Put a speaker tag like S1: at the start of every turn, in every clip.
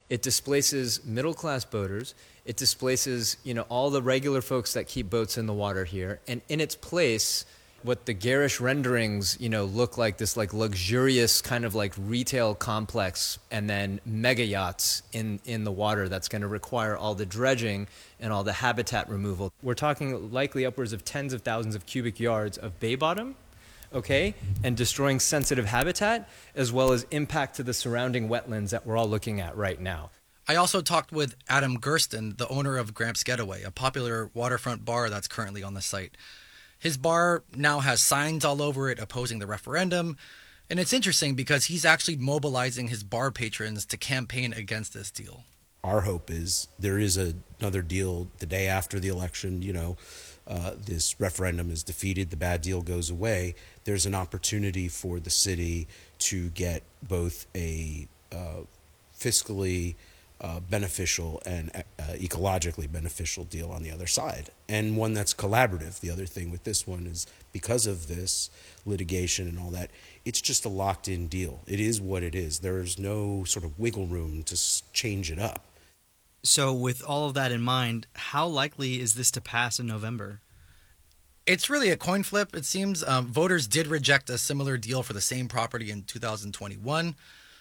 S1: It displaces middle-class boaters. It displaces, all the regular folks that keep boats in the water here. And in its place, what the garish renderings, look like this like luxurious kind of like retail complex and then mega yachts in the water that's going to require all the dredging and all the habitat removal. We're talking likely upwards of tens of thousands of cubic yards of bay bottom, okay, and destroying sensitive habitat, as well as impact to the surrounding wetlands that we're all looking at right now.
S2: I also talked with Adam Gersten, the owner of Gramps Getaway, a popular waterfront bar that's currently on the site. His bar now has signs all over it opposing the referendum, and it's interesting because he's actually mobilizing his bar patrons to campaign against this deal.
S3: Our hope is there is another deal the day after the election, this referendum is defeated, the bad deal goes away. There's an opportunity for the city to get both a fiscally beneficial and ecologically beneficial deal on the other side, and one that's collaborative. The other thing with this one is because of this litigation and all that, it's just a locked-in deal. It is what it is. There's no sort of wiggle room to change it up.
S4: So with all of that in mind, how likely is this to pass in November?
S2: It's really a coin flip, it seems. Voters did reject a similar deal for the same property in 2021.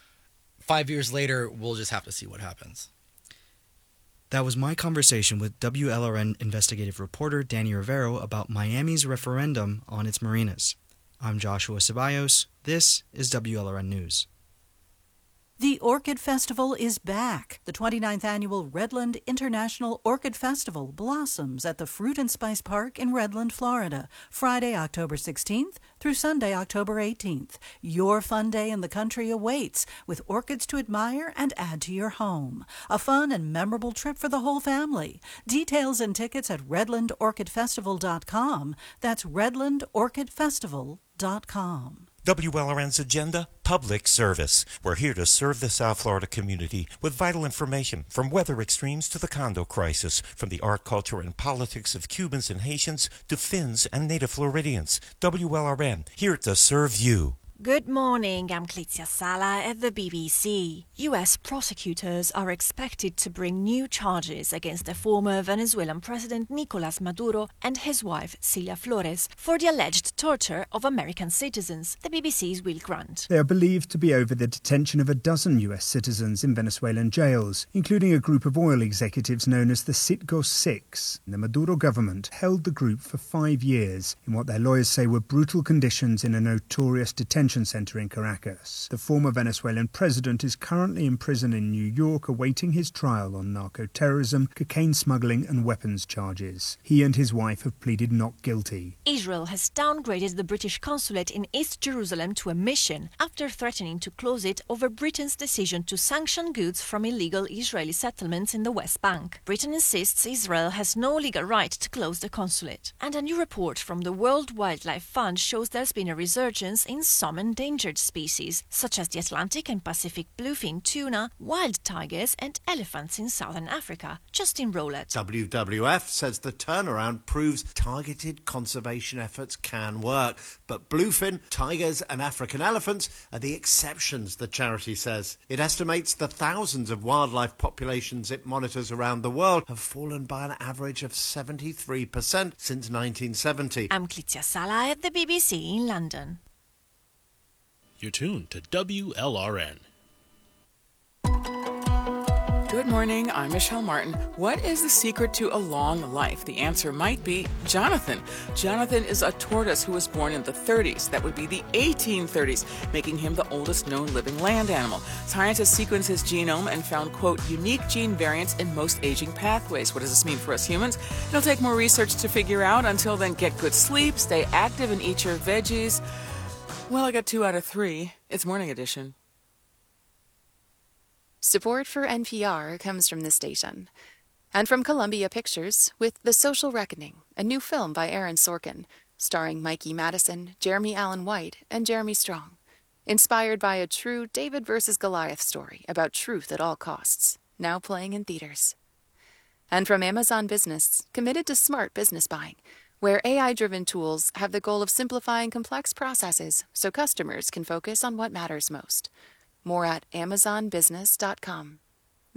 S2: 5 years later, we'll just have to see what happens.
S4: That was my conversation with WLRN investigative reporter Danny Rivero about Miami's referendum on its marinas. I'm Joshua Ceballos. This is WLRN News.
S5: The Orchid Festival is back. The 29th annual Redland International Orchid Festival blossoms at the Fruit and Spice Park in Redland, Florida, Friday, October 16th through Sunday, October 18th. Your fun day in the country awaits with orchids to admire and add to your home. A fun and memorable trip for the whole family. Details and tickets at redlandorchidfestival.com. That's redlandorchidfestival.com.
S6: WLRN's agenda, public service. We're here to serve the South Florida community with vital information from weather extremes to the condo crisis, from the art, culture, and politics of Cubans and Haitians to Finns and native Floridians. WLRN, here to serve you.
S7: Good morning, I'm Clizia Sala at the BBC. US prosecutors are expected to bring new charges against the former Venezuelan president Nicolas Maduro and his wife Celia Flores for the alleged torture of American citizens, the BBC's Will Grant.
S8: They are believed to be over the detention of a dozen US citizens in Venezuelan jails, including a group of oil executives known as the Citgo Six. The Maduro government held the group for 5 years in what their lawyers say were brutal conditions in a notorious detention center in Caracas. The former Venezuelan president is currently in prison in New York awaiting his trial on narco-terrorism, cocaine smuggling and weapons charges. He and his wife have pleaded not guilty.
S7: Israel has downgraded the British consulate in East Jerusalem to a mission after threatening to close it over Britain's decision to sanction goods from illegal Israeli settlements in the West Bank. Britain insists Israel has no legal right to close the consulate. And a new report from the World Wildlife Fund shows there's been a resurgence in some endangered species, such as the Atlantic and Pacific bluefin tuna, wild tigers and elephants in southern Africa. Justin Rowlett.
S9: WWF says the turnaround proves targeted conservation efforts can work. But bluefin, tigers and African elephants are the exceptions, the charity says. It estimates the thousands of wildlife populations it monitors around the world have fallen by an average of 73% since 1970.
S7: I'm Clizia Sala at the BBC in London.
S10: You're tuned to WLRN.
S11: Good morning, I'm Michelle Martin. What is the secret to a long life? The answer might be Jonathan. Jonathan is a tortoise who was born in the 30s. That would be the 1830s, making him the oldest known living land animal. Scientists sequenced his genome and found, quote, unique gene variants in most aging pathways. What does this mean for us humans? It'll take more research to figure out. Until then, get good sleep, stay active, and eat your veggies. Well, I got 2 out of 3. It's morning edition.
S12: Support for NPR comes from this station. And from Columbia Pictures with The Social Reckoning, a new film by Aaron Sorkin, starring Mikey Madison, Jeremy Allen White, and Jeremy Strong. Inspired by a true David versus Goliath story about truth at all costs, now playing in theaters. And from Amazon Business, committed to smart business buying, where AI-driven tools have the goal of simplifying complex processes so customers can focus on what matters most. More at amazonbusiness.com.